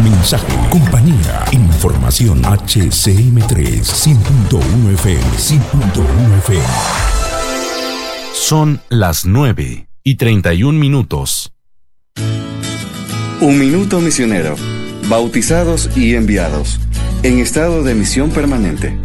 mensaje, compañía, información. HCM3 100.1 FM, 100.1 FM. Son las 9:31. Un minuto misionero. Bautizados y enviados. En estado de misión permanente.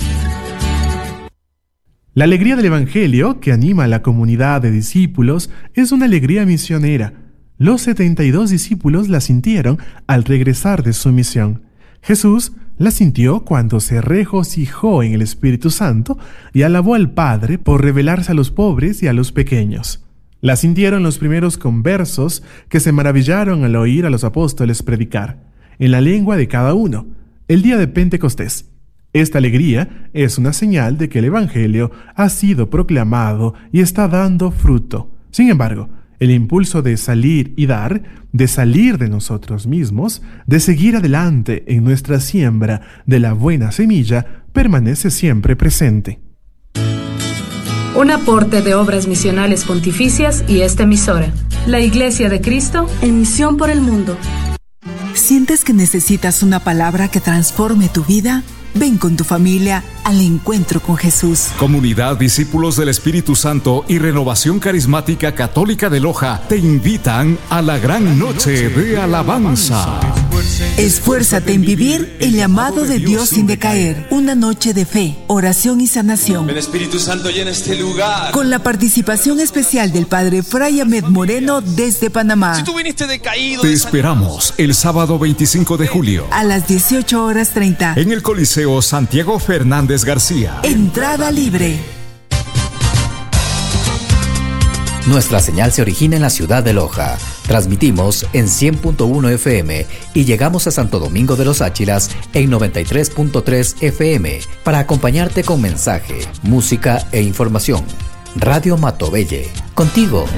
La alegría del Evangelio, que anima a la comunidad de discípulos, es una alegría misionera. Los 72 discípulos la sintieron al regresar de su misión. Jesús la sintió cuando se regocijó en el Espíritu Santo y alabó al Padre por revelarse a los pobres y a los pequeños. La sintieron los primeros conversos que se maravillaron al oír a los apóstoles predicar, en la lengua de cada uno, el día de Pentecostés. Esta alegría es una señal de que el Evangelio ha sido proclamado y está dando fruto. Sin embargo, el impulso de salir y dar, de salir de nosotros mismos, de seguir adelante en nuestra siembra de la buena semilla, permanece siempre presente. Un aporte de Obras Misionales Pontificias y esta emisora. La Iglesia de Cristo en misión por el mundo. ¿Sientes que necesitas una palabra que transforme tu vida? Ven con tu familia al encuentro con Jesús. Comunidad Discípulos del Espíritu Santo y Renovación Carismática Católica de Loja te invitan a la gran noche de alabanza. Esfuérzate en vivir el llamado de Dios sin decaer. Una noche de fe, oración y sanación. El Espíritu Santo llena este lugar. Con la participación especial del Padre Fray Ahmed Moreno desde Panamá. Si tú viniste decaído, te esperamos el sábado 25 de julio a las 18:30 en el Coliseo Santiago Fernández García. Entrada libre. Nuestra señal se origina en la ciudad de Loja. Transmitimos en 100.1 FM y llegamos a Santo Domingo de los Áchilas en 93.3 FM para acompañarte con mensaje, música e información. Radio Matobelle, contigo